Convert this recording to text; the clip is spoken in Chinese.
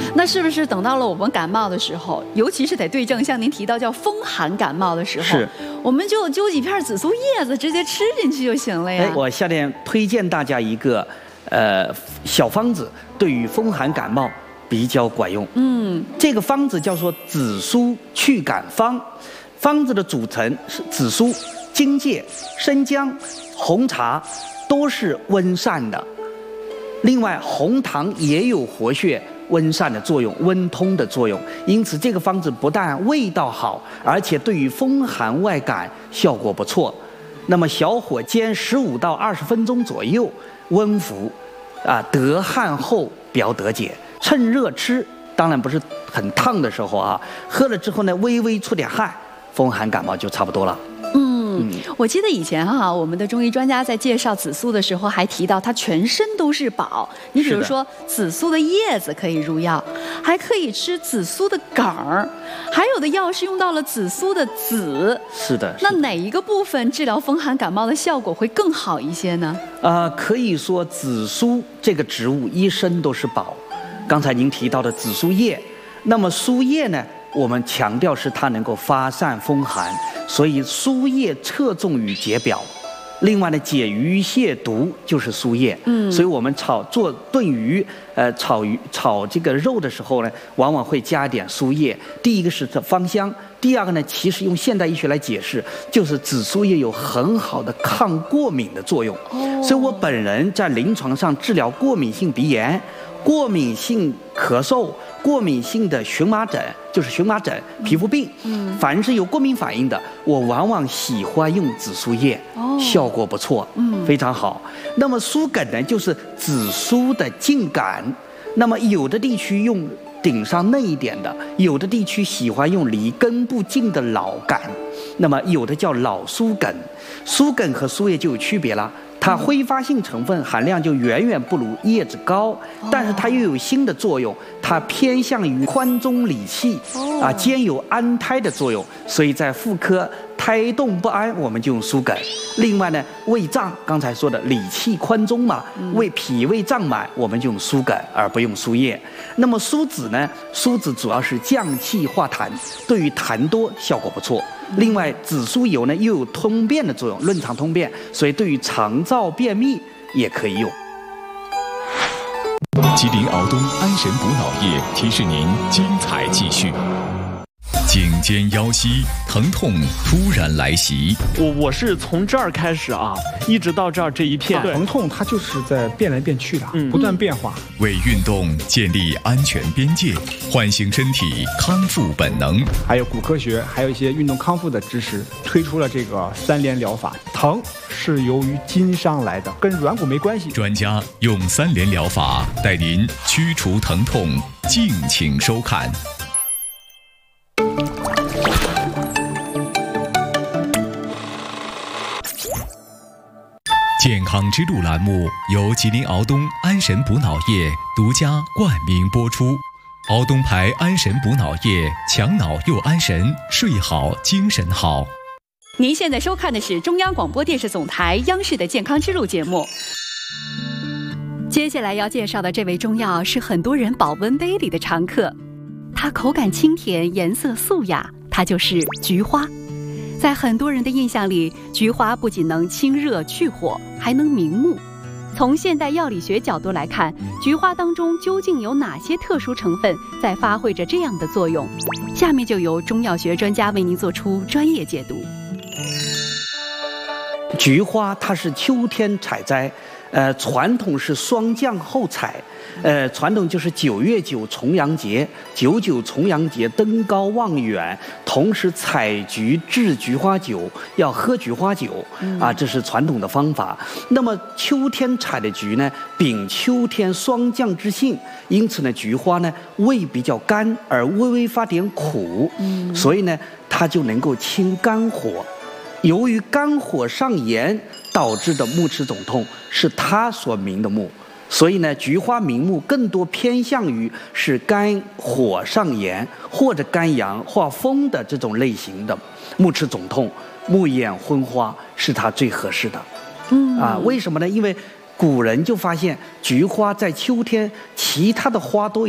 那是不是等到了我们感冒的时候，尤其是得对症，像您提到叫风寒感冒的时候， 是， 我们就揪几片紫苏叶子直接吃进去就行了呀？ 我下面推荐大家一个小方子，对于风寒感冒比较管用。这个方子叫做紫苏祛感方，方子的组成是紫苏、荆芥、生姜、红茶，都是温散的。另外，红糖也有活血温散的作用、温通的作用，因此这个方子不但味道好，而且对于风寒外感效果不错。那么小火煎15到20分钟左右，温服，得汗后表得解，趁热吃，当然不是很烫的时候啊，喝了之后呢，微微出点汗，风寒感冒就差不多了。 我记得以前我们的中医专家在介绍紫苏的时候还提到它全身都是宝。你比如说紫苏的叶子可以入药，还可以吃紫苏的梗儿，还有的药是用到了紫苏的籽。 是的。 那哪一个部分治疗风寒感冒的效果会更好一些呢？ 可以说紫苏这个植物一身都是宝。刚才您提到的紫苏叶，那么苏叶呢，我们强调是它能够发散风寒，所以苏叶侧重于解表。另外呢，解鱼泻毒就是苏叶。所以我们做炖鱼，炒这个肉的时候呢，往往会加一点苏叶。第一个是芳香，第二个呢，其实用现代医学来解释，就是紫苏叶有很好的抗过敏的作用。所以我本人在临床上治疗过敏性鼻炎、过敏性咳嗽、过敏性的荨麻疹，就是荨麻疹皮肤病，凡是有过敏反应的，我往往喜欢用紫苏叶，效果不错，非常好。那么苏梗呢，就是紫苏的茎秆，那么有的地区用顶上嫩一点的，有的地区喜欢用离根部近的老秆，那么有的叫老苏梗。苏梗和苏叶就有区别了。它挥发性成分含量就远远不如叶子高，但是它又有新的作用，它偏向于宽中理气，兼有安胎的作用，所以在妇科胎动不安，我们就用苏梗。另外呢，胃胀，刚才说的理气宽中嘛，脾胃胀满，我们就用苏梗而不用苏叶。那么苏子呢？苏子主要是降气化痰，对于痰多效果不错。另外，紫苏油呢又有通便的作用，润肠通便，所以对于肠燥便秘也可以用。 吉林敖东安神补脑液提示您精彩继续。颈肩腰膝疼痛突然来袭， 我是从这儿开始一直到这儿这一片疼痛，它就是在变来变去的，不断变化。 为运动建立安全边界，唤醒身体康复本能。 还有骨科学，还有一些运动康复的知识，推出了这个3联疗法。疼是由于筋伤来的，跟软骨没关系。 专家用3联疗法带您驱除疼痛，敬请收看。健康之路栏目由吉林敖东安神补脑液独家冠名播出。敖东牌安神补脑液，强脑又安神，睡好精神好。 您现在收看的是中央广播电视总台央视的健康之路节目。接下来要介绍的这味中药是很多人保温杯里的常客，它口感清甜，颜色素雅，它就是菊花。在很多人的印象里，菊花不仅能清热去火，还能明目。从现代药理学角度来看，菊花当中究竟有哪些特殊成分在发挥着这样的作用？下面就由中药学专家为您做出专业解读。 菊花它是秋天采摘，传统是霜降后采，传统就是9月9重阳节，9重阳节登高望远，同时采菊制菊花酒，要喝菊花酒这是传统的方法。那么秋天采的菊呢，秉秋天霜降之性，因此呢，菊花呢味比较干，而微微发点苦，所以呢，它就能够清肝火。由于肝火上炎导致的目赤肿痛是它所明的目，所以呢，菊花明目更多偏向于是肝火上炎或者肝阳或风的这种类型的目赤肿痛、目眼昏花是它最合适的。为什么呢？因为古人就发现菊花在秋天其他的花都